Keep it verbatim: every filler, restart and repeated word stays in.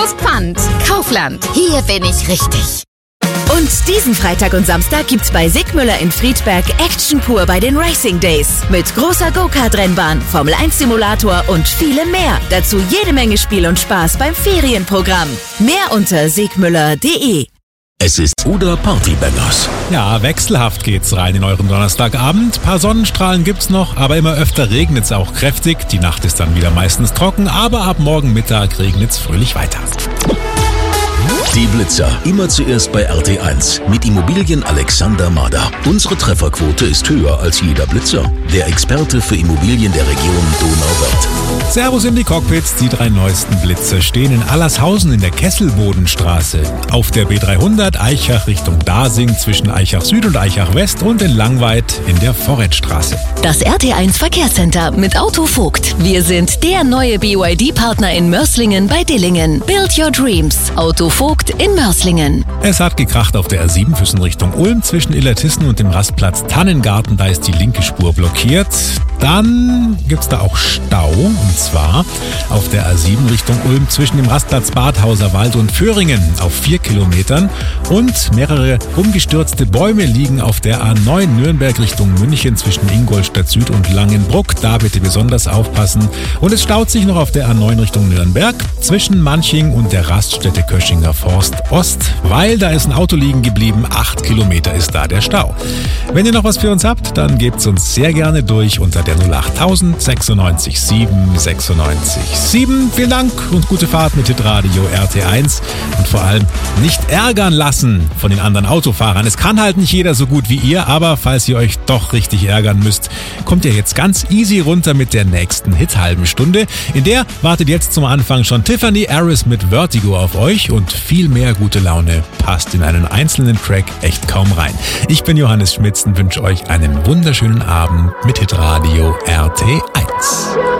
plus Pfand. Kaufland. Hier bin ich richtig. Und diesen Freitag und Samstag gibt's bei Sigmüller in Friedberg Action pur bei den Racing Days. Mit großer Go-Kart-Rennbahn, Formel eins Simulator und vielem mehr. Dazu jede Menge Spiel und Spaß beim Ferienprogramm. Mehr unter sigmüller punkt de. Es ist oder Partybangers. Ja, wechselhaft geht's rein in euren Donnerstagabend. Paar Sonnenstrahlen gibt's noch, aber immer öfter regnet's auch kräftig. Die Nacht ist dann wieder meistens trocken, aber ab morgen Mittag regnet's fröhlich weiter. Die Blitzer, immer zuerst bei R T eins mit Immobilien Alexander Mader. Unsere Trefferquote ist höher als jeder Blitzer. Der Experte für Immobilien der Region Donauwörth. Servus in die Cockpits, die drei neuesten Blitzer stehen in Allershausen in der Kesselbodenstraße, auf der B dreihundert Eichach Richtung Dasing zwischen Eichach Süd und Eichach West und in Langweid in der Vorrätstraße. Das R T eins Verkehrscenter mit Auto Vogt. Wir sind der neue B Y D-Partner in Mörslingen bei Dillingen. Build your dreams. Auto Vogt in Mörslingen. Es hat gekracht auf der R sieben Füssen Richtung Ulm zwischen Illertissen und dem Rastplatz Tannengarten. Da ist die linke Spur blockiert. Dann gibt's da auch Stau, und zwar auf der R sieben Richtung Ulm zwischen dem Rastplatz Badhauser Wald und Föhringen auf vier Kilometern. Und mehrere umgestürzte Bäume liegen auf der A neun Nürnberg Richtung München zwischen Ingolstadt Süd und Langenbruck. Da bitte besonders aufpassen. Und es staut sich noch auf der A neun Richtung Nürnberg zwischen Manching und der Raststätte Köschinger Forst Ost, weil da ist ein Auto liegen geblieben. Acht Kilometer ist da der Stau. Wenn ihr noch was für uns habt, dann gebt's uns sehr gerne durch unter der null acht null null sechsundneunzig sieben sechsundneunzig sieben. Vielen Dank und gute Fahrt mit Hitradio R T eins. Und vor allem nicht ärgern lassen von den anderen Autofahrern. Es kann halt nicht jeder so gut wie ihr, aber falls ihr euch doch richtig ärgern müsst, kommt ihr jetzt ganz easy runter mit der nächsten Hit-halben Stunde. In der wartet jetzt zum Anfang schon Tiffany Harris mit Vertigo auf euch und viel mehr gute Laune passt in einen einzelnen Track echt kaum rein. Ich bin Johannes Schmitz und wünsche euch einen wunderschönen Abend mit Hitradio R T eins.